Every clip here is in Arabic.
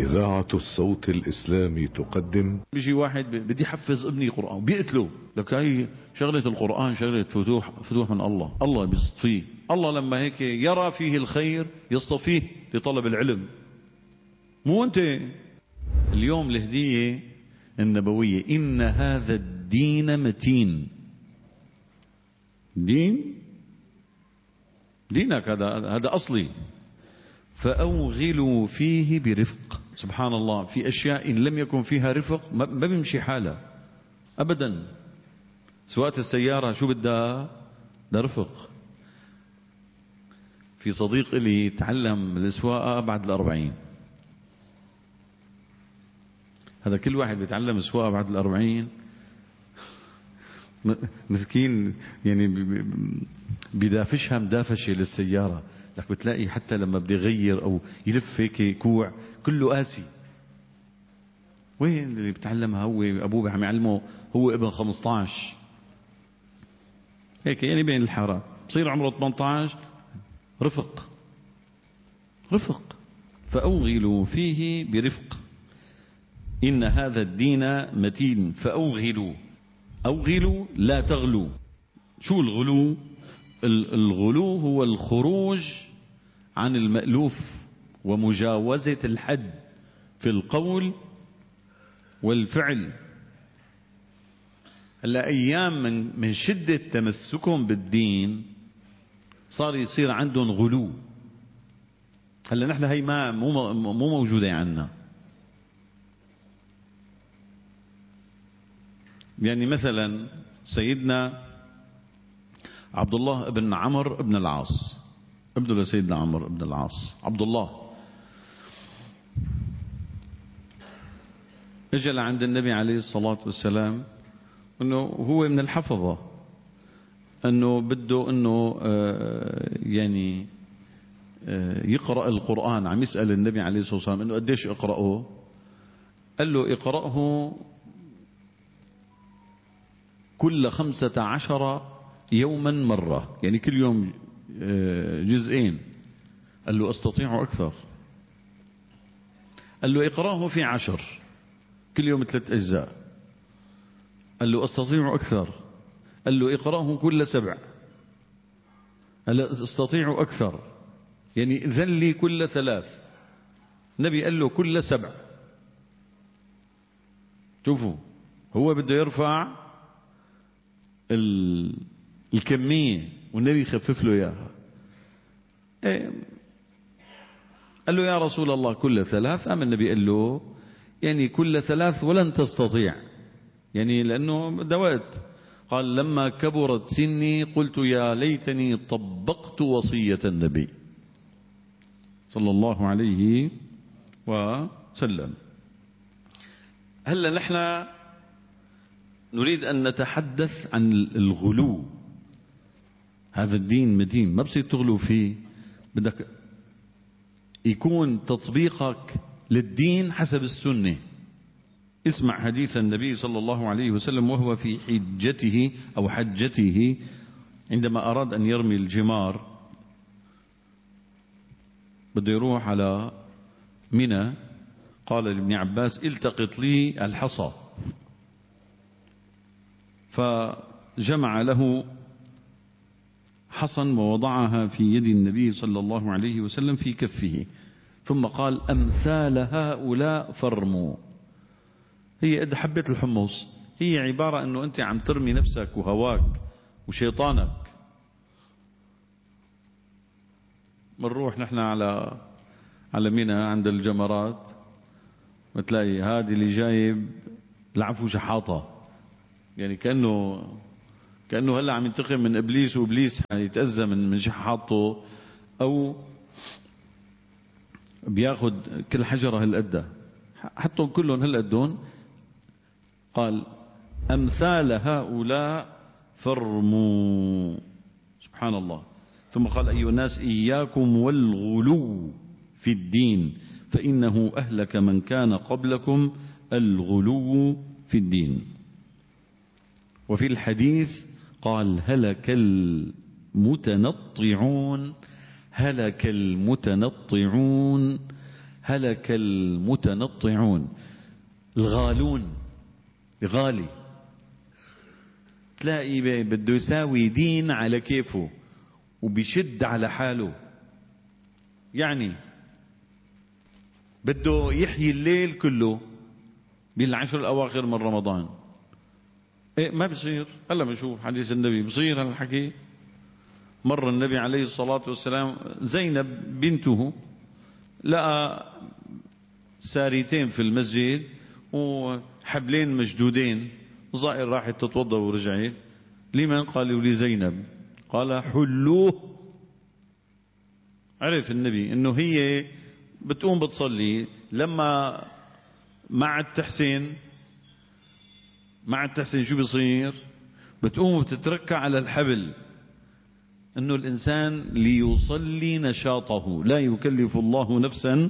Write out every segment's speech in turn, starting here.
إذاعة الصوت الإسلامي تقدم. بيجي واحد بدي يحفظ ابني قرآن بيقتله، لك هاي شغلة القرآن شغلة فتوح من الله، الله بيصطفيه، الله لما هيك يرى فيه الخير يصطفيه لطلب العلم، مو أنت. اليوم الهدية النبوية إن هذا الدين متين. دينك هذا أصلي، فأوغلوا فيه برفق. سبحان الله، في أشياء إن لم يكن فيها رفق ما بيمشي حالها أبدا. سواقة السيارة شو بدها رفق. في صديق لي تعلم السواقة بعد 40. هذا كل واحد بيتعلم السواقة بعد 40 مسكين، يعني بدافشها مدافشة للسيارة. لك بتلاقي حتى لما بدي يغير أو يلف هيك كوع كله قاسي. وين اللي بتعلمها؟ هو أبوه عم يعلمه، هو ابن 15 هيك يعني بين الحارات، بصير عمره 18. رفق. فأوغلوا فيه برفق إن هذا الدين متين. فأوغلوا، أوغلوا لا تغلوا. شو الغلو؟ الغلو هو الخروج عن المألوف ومجاوزة الحد في القول والفعل. هلا أيام من شدة تمسكهم بالدين صار يصير عندهم غلو. هلا نحن هي مو موجودة عندنا. يعني مثلا سيدنا عبد الله بن عمرو بن العاص، ابنه لسيدنا عمرو بن العاص، عبد الله، اجى لعند النبي عليه الصلاة والسلام انه هو من الحفظة، انه بده انه يعني يقرأ القرآن. عم يسأل النبي عليه الصلاة والسلام انه قديش اقرأه؟ قال له اقرأه كل 15 يوما مرة، يعني كل يوم جزئين. قال له أستطيع أكثر. قال له اقرأه في 10 كل يوم 3 أجزاء. قال له أستطيع أكثر. قال له اقرأه كل 7. قال له أستطيع أكثر، يعني إذن لي كل 3. النبي قال له كل 7. شوفوا، هو بده يرفع الكمية والنبي يخفف له إياها. قال له يا رسول الله كل 3. أما النبي قال له يعني كل 3 ولن تستطيع، يعني لأنه ده وقت. قال لما كبرت سني قلت يا ليتني طبقت وصية النبي صلى الله عليه وسلم. هلا نحن نريد أن نتحدث عن الغلو. هذا الدين متين، ما بصير تغلو فيه. بدك يكون تطبيقك للدين حسب السنة. اسمع حديث النبي صلى الله عليه وسلم وهو في حجته أو حجته، عندما أراد أن يرمي الجمار، بده يروح على منى، قال لابن عباس التقط لي الحصى، فجمع له حصى ووضعها في يد النبي صلى الله عليه وسلم في كفه، ثم قال أمثال هؤلاء فرموا. هي قد حبة الحمص، هي عبارة أنه أنت عم ترمي نفسك وهواك وشيطانك. بنروح نحن على منى عند الجمرات، بتلاقي هذه اللي جايب العفو شحاطة، يعني كأنه هلا عم ينتقم من إبليس، وإبليس يتأذى من شحاطه، أو بياخد كل حجرة هالقدة، حطهم كلهم هالقدون. قال أمثال هؤلاء فرموا. سبحان الله. ثم قال أيها الناس إياكم والغلو في الدين فإنه أهلك من كان قبلكم الغلو في الدين. وفي الحديث قال هلك المتنطعون هلك المتنطعون. الغالون غالي، تلاقي بده يساوي دين على كيفه وبيشد على حاله، يعني بده يحيي الليل كله بالعشر الأواخر من رمضان. إيه ما بصير. هلا بنشوف حديث النبي بصير هالحكي. مر النبي عليه الصلاة والسلام زينب بنته، لقى ساريتين في المسجد وحبلين مشدودين، ظائر راحت تتوضا ورجعت. لمن؟ قالوا لي زينب. قال حلوه. عرف النبي انه هي بتقوم بتصلي، لما مع التحسين شو بيصير؟ بتقوم وبتتركع على الحبل. انه الانسان ليصلي نشاطه، لا يكلف الله نفسا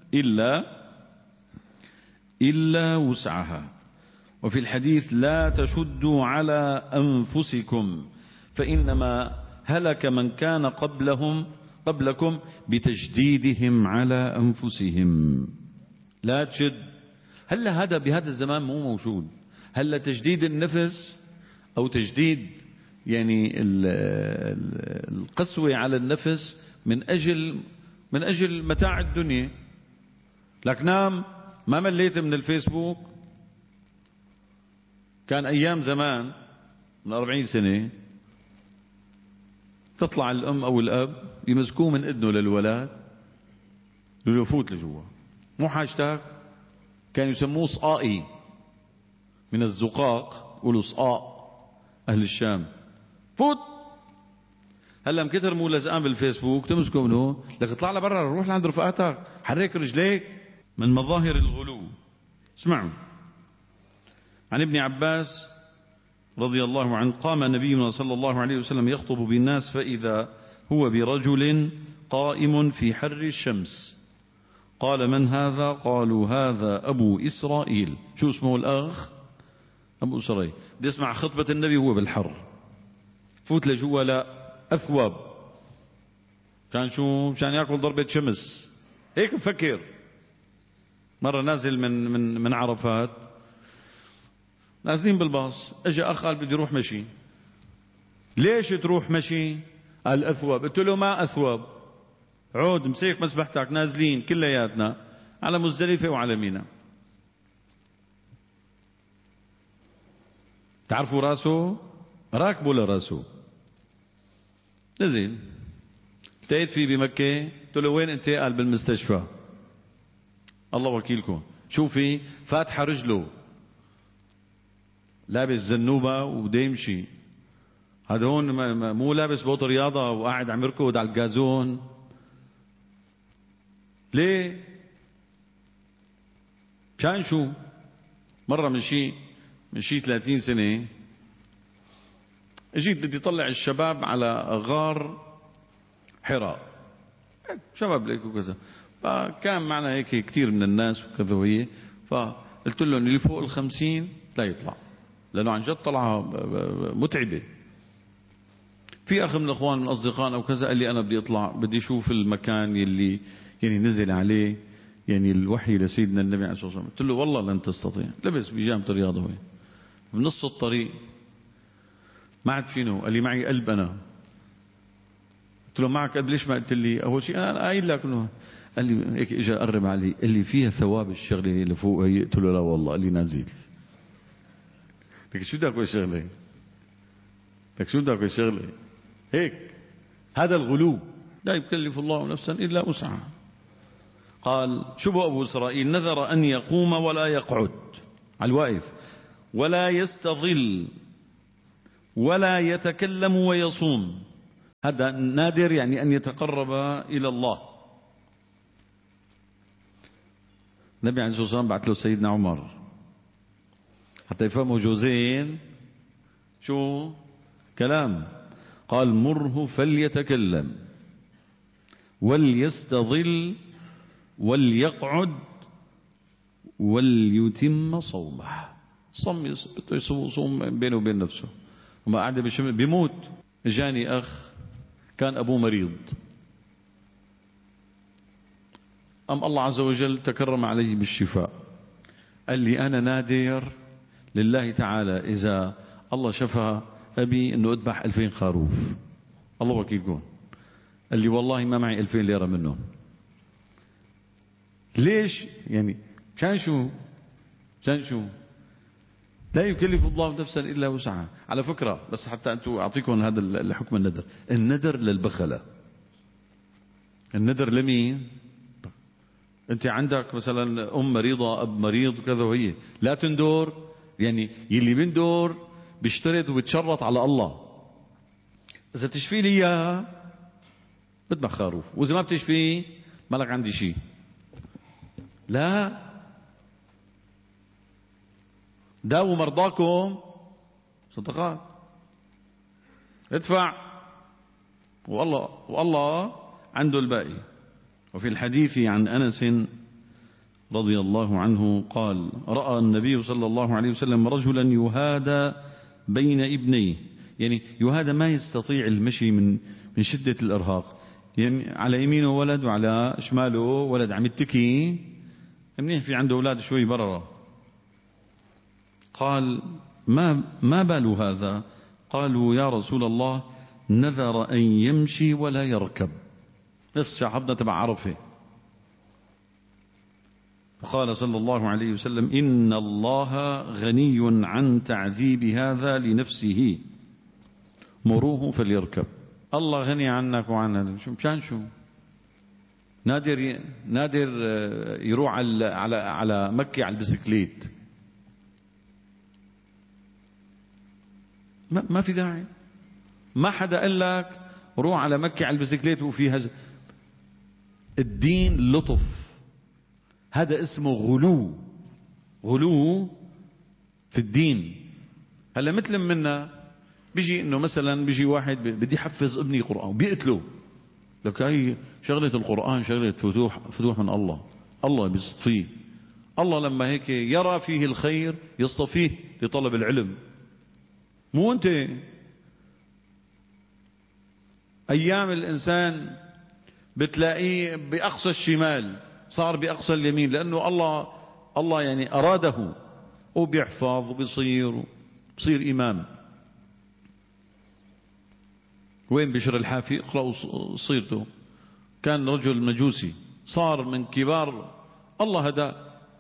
الا وسعها. وفي الحديث لا تشدوا على انفسكم فانما هلك من كان قبلكم بتشديدهم على انفسهم. لا تشد. هلا هذا بهذا الزمان مو موجود. هلا تجديد النفس او تجديد يعني القسوة على النفس من اجل متاع الدنيا. لك نام ما مليت من الفيسبوك؟ كان ايام زمان من 40 سنة تطلع الام او الاب يمسكوه من اذنه للولد يقولوا فوت لجوا، مو حاجتك. كانوا يسموه صقائي من الزقاق، يقولوا صقاء اهل الشام، فوت. هلا مكتر مو لزقان بالفيسبوك تمسكه منه لك اطلع لبرا، روح لعند رفقاتك، حرك رجليك. من مظاهر الغلو. اسمعوا عن ابن عباس رضي الله عنه قام نبينا صلى الله عليه وسلم يخطب بالناس فإذا هو برجل قائم في حر الشمس. قال من هذا؟ قالوا هذا أبو إسرائيل. شو اسمه الأخ؟ أبو إسرائيل. بدي اسمع خطبة النبي وهو بالحر. فوت لجوا لا أثواب. كان شو؟ مشان يأكل ضربة شمس. هيك بفكر. مرة نازل من عرفات، نازلين بالباص، اجى اخ قال بدي اروح مشي. ليش تروح مشي؟ قال اثواب. قلت له ما اثواب، عود مسيك مسبحتك، نازلين كلياتنا على مزدلفة وعلى مينا. تعرفوا راسه راكبه لراسه. نزل التقيت فيه بمكة، قلت له وين انت؟ قال بالمستشفى. الله وكيلكم. شوفي فاتحة رجله، لابس زنوبة وبده يمشي. هذا هون مو لابس بوط رياضة وقاعد عم يركض على الجازون. ليه؟ كان شو؟ مرة من شي 30 سنة اجيت بدي طلع الشباب على غار حراء، شباب ليك وكذا. فكان معنا هيك كثير من الناس وكذا وهي، فقلت لهم اللي فوق 50 لا يطلع، لأنه عن جد طلعة متعبة. في أخ من الأخوان من أصدقائنا وكذا قال لي أنا بدي أطلع، بدي أشوف المكان يلي يعني نزل عليه يعني الوحي لسيدنا النبي عليه الصلاة والسلام. قلت له والله لن تستطيع. لبس بيجامة الرياضة وين بنص الطريق ما عاد فينه. قال لي معي قلب أنا. قلت له معك قلب؟ ليش ما قلت لي أول شيء؟ أنا قايل لك إنه. قال لي هيك إجا قرب علي قال لي فيها ثواب الشغلة اللي فوق هي. قلت له لا والله. قال لي نازل. لك شو بدك بالشغلة؟ لك شو بدك بالشغلة؟ هيك هذا الغلو. لا يكلف الله نفسا إلا وسعها. قال شو أبو إسرائيل؟ نذر أن يقوم ولا يقعد على الواقف، ولا يستظل، ولا يتكلم ويصوم. هذا نادر، يعني أن يتقرب إلى الله. النبي عليه الصلاة والسلام بعث له سيدنا عمر حتى يفهموا جوزين شو كلام. قال مره فليتكلم وليستظل وليقعد وليتم صومه. صوم بينه وبين نفسه وما قاعد بيموت. جاني أخ كان أبوه مريض، أم الله عز وجل تكرم عليه بالشفاء. قال لي أنا نادر لله تعالى إذا الله شفى أبي أنه أذبح 2000 خروف. الله وكيلكم. قال لي والله ما معي 2000 ليرة منهم. ليش؟ يعني كان شو لا يكلف الله نفسا إلا وسعها. على فكرة بس حتى أنتم أعطيكم هذا الحكم. النذر للبخلة. النذر لمين؟ أنت عندك مثلا أم مريضة، أب مريض وكذا، وهي لا تندور. يعني يلي بندور بيشترط وبتشرط على الله. إذا تشفي لي إياه بذبح خروف، وإذا ما بتشفي ما لك عندي شيء. لا، داووا مرضاكم صدقات، ادفع والله عنده الباقي. وفي الحديث عن أنس رضي الله عنه قال: رأى النبي صلى الله عليه وسلم رجلا يهادى بين ابنيه. يعني يهادى ما يستطيع المشي من شدة الإرهاق. يعني على يمينه ولد وعلى شماله ولد عم يتكي، منيح في عنده أولاد شوي بررة. قال: ما بال هذا؟ قالوا: يا رسول الله نذر أن يمشي ولا يركب. نفس شعبنا تبع عرفه. فقال صلى الله عليه وسلم: إن الله غني عن تعذيب هذا لنفسه، مروه فليركب. الله غني عنك وعن هذا. مشان شو؟ نادر يروح على مكة على البسكليت. ما في داعي. ما حدا قال لك روح على مكة على البسكليت وفيها. الدين لطف. هذا اسمه غلو في الدين. هلا مثل منا بيجي انه مثلا بيجي واحد بدي يحفظ ابني قرآن بيقتله. لك هي شغلة القرآن شغلة فتوح من الله بيصطفيه. الله لما هيك يرى فيه الخير يصطفيه لطلب العلم. مو انت. ايام الانسان بتلاقيه باقصى الشمال صار باقصى اليمين، لانه الله يعني اراده، وبيحفظ وبيصير امام. وين بشر الحافي؟ اقرأوا سيرته. كان رجل مجوسي صار من كبار. الله هداه.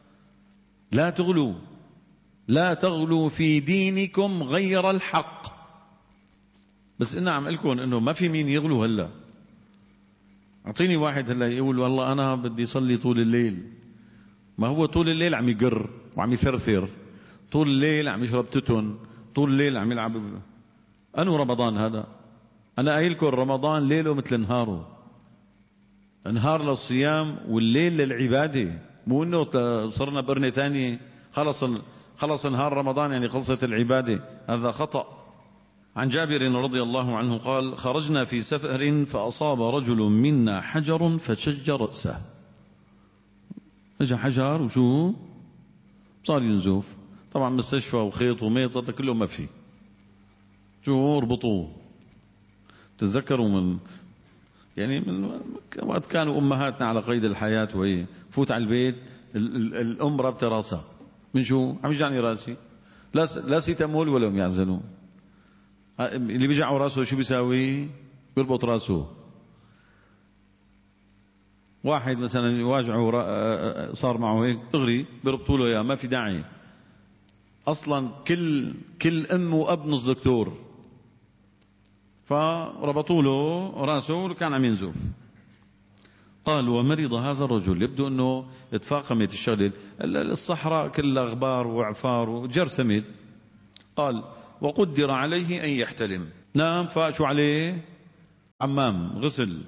لا تغلوا في دينكم غير الحق. بس إنا عم لكم إنه ما في مين يغلو. هلا أعطيني واحد هلا يقول والله أنا بدي صلي طول الليل. ما هو طول الليل عم يقر وعم يثرثر، طول الليل عم يشرب تتن، طول الليل عم يلعب. أنو رمضان هذا؟ أنا قايل لكم رمضان ليله مثل نهاره. نهار للصيام والليل للعبادة. مو إنه صرنا بقرنة ثانية خلص نهار رمضان يعني خلصت العبادة. هذا خطأ. عن جابر رضي الله عنه قال: خرجنا في سفر فأصاب رجل منا حجر فشج رأسه. اجى حجر وشو صار ينزف. طبعا مستشفى وخيط وميطة كله ما في. شو اربطوه. تتذكروا من وقت كانوا أمهاتنا على قيد الحياة وهي فوت على البيت الأم رابطة راسها. من شو؟ عم يجعني راسي. لا سيتامول ولا يعزلون. اللي بيجعوا راسه شو بيساوي؟ بيربط راسه. واحد مثلا يواجعه صار معه هيك دغري بيربطوا له اياه. ما في داعي اصلا. كل ام واب نص دكتور. فربطوا له راسه وكان عم ينزف. قال: ومرض هذا الرجل. يبدو انه اتفاقمت الشغله. الصحراء كلها غبار وعفار وجرثمت. قال: وقدر عليه ان يحتلم. نام فاشوا عليه حمام غسل.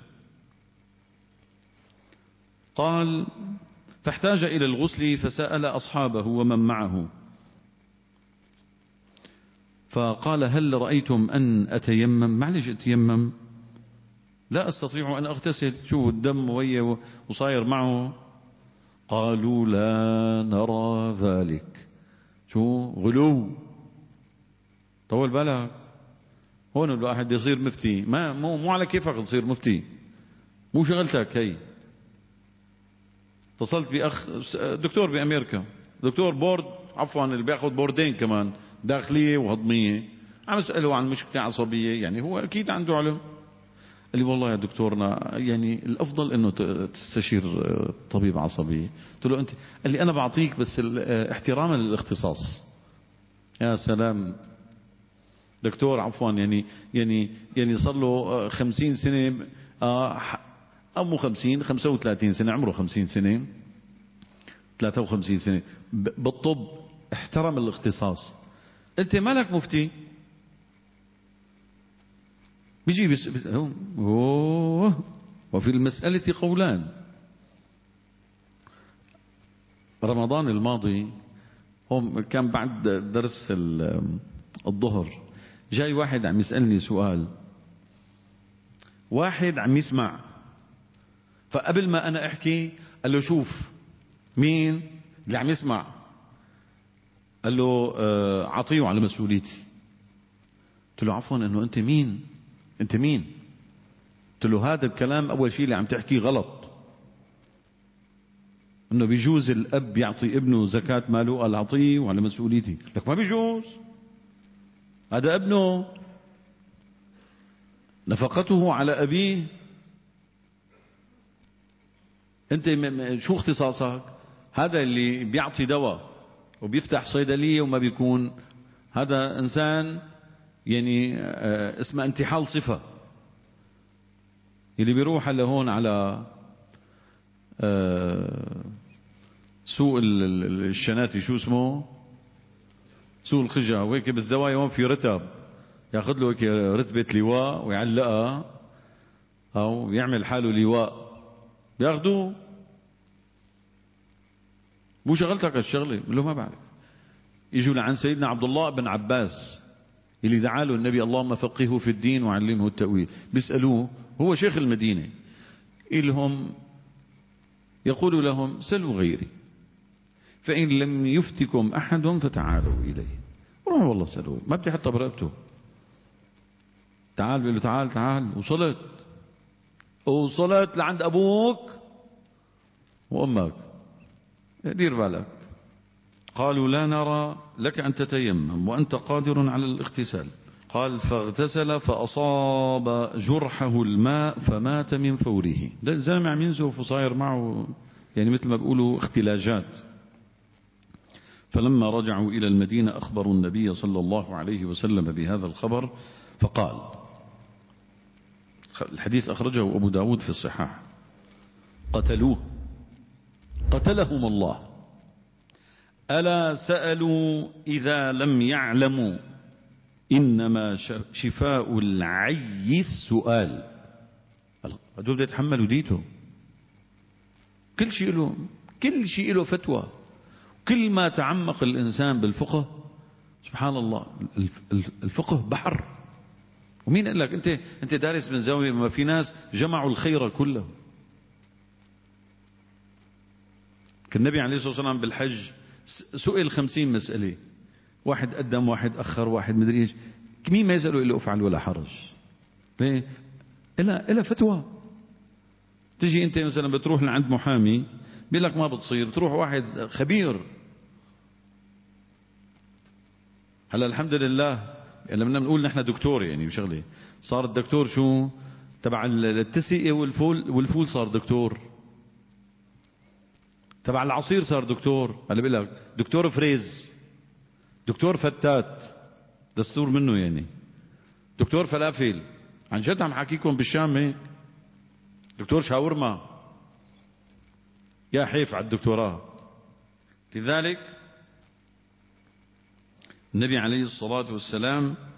قال: فاحتاج الى الغسل فسأل اصحابه ومن معه، فقال: هل رأيتم أن أتيمم؟ معلش أتيمم، لا أستطيع أن أغتسل. شو الدم ويا وصاير معه. قالوا: لا نرى ذلك. شو غلو. طول بالك هون الواحد يصير مفتي. مو على كيفك تصير مفتي. مو شغلتك هي. اتصلت بأخ دكتور بأمريكا، دكتور بورد، عفوا اللي بياخذ بوردين كمان، داخلية وهضمية، عم اسأله عن مشكلة عصبية، يعني هو أكيد عنده علم. قال لي والله يا دكتورنا يعني الأفضل إنه تستشير طبيب عصبي. قلت له أنت؟ قال لي أنا بعطيك بس احتراما للاختصاص. يا سلام، دكتور عفوا يعني صار له 50 سنة، أو مو 50، 35 سنة، عمره 50 سنة، 53 سنة بالطب، احترم الاختصاص. أنت مالك مفتي؟ بيجي وفي المسألة قولان. رمضان الماضي هم كان بعد درس الظهر، جاي واحد عم يسألني سؤال، واحد عم يسمع، فقبل ما أنا أحكي قال له شوف مين اللي عم يسمع، قال له عطيه على مسؤوليتي. قلت له عفوا انه انت مين؟ انت مين؟ قلت له هذا الكلام اول شيء اللي عم تحكيه غلط، انه بيجوز الاب يعطي ابنه زكاة ماله، قال اعطيه وعلى مسؤوليتي. لك ما بيجوز، هذا ابنه نفقته على ابيه، انت شو اختصاصك؟ هذا اللي بيعطي دواء وبيفتح صيدلية وما بيكون، هذا انسان يعني اسمه انتحال صفة. اللي بيروح لهون على سوق الشناتي، شو اسمه، سوق الخجة، وهيك بالزوايا هون في رتب، ياخذ له هيك رتبة لواء ويعلقها او يعمل حاله لواء، بياخذوه. مو شغلتك الشغلة؟ بقول له ما بعرف. يجوا لعن سيدنا عبد الله بن عباس اللي دعا له النبي اللهم فقهه في الدين وعلمه التأويل، بيسألوه، هو شيخ المدينة، يقول لهم سلوا غيري فإن لم يفتكم أحد فتعالوا إليه. روحوا والله سألوه، ما بدي حتى برقبته، تعال. بيقول له تعال تعال. وصلت لعند أبوك وأمك، دير بالك. قالوا لا نرى لك أن تتيمم وأنت قادر على الاغتسال. قال فاغتسل فأصاب جرحه الماء فمات من فوره. ده الزلمة عم ينزف وصاير معه يعني مثل ما بيقولوا اختلاجات. فلما رجعوا إلى المدينة أخبروا النبي صلى الله عليه وسلم بهذا الخبر، فقال، الحديث أخرجه أبو داود في الصحاح، قتلوه قتلهم الله، ألا سألوا إذا لم يعلموا إنما شفاء العي السؤال. هذول بده يتحملوا ديته، كل شيء له فتوى. كل ما تعمق الإنسان بالفقه سبحان الله، الفقه بحر. ومين قال لك انت دارس من زاوية؟ ما في ناس جمعوا الخير كله. كان النبي عليه الصلاة والسلام بالحج سئل 50 مسألة، واحد قدم، واحد أخر، واحد مدري ايش، مين ما يسأله إلا أفعل ولا حرج. ليه؟ إلا فتوى. تجي انت مثلا بتروح لعند محامي بيقول لك ما بتصير، بتروح واحد خبير. هلا الحمد لله لما بنقول نحن دكتور يعني بشغله، صار الدكتور شو تبع التسقية والفول صار دكتور، تبع العصير صار دكتور. هلا بيقول لك دكتور فريز، دكتور فتات، دستور منه يعني، دكتور فلافل. عن جد عم حكيكم بالشام هيك، دكتور شاورما، يا حيف على الدكتوراه. لذلك النبي عليه الصلاة والسلام